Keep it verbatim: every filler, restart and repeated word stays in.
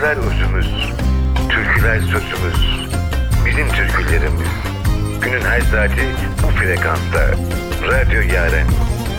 Şarkılar özümüz, türküler sözümüz, bizim türkülerimiz. Günün her saati bu frekansta. Radyo Yaren.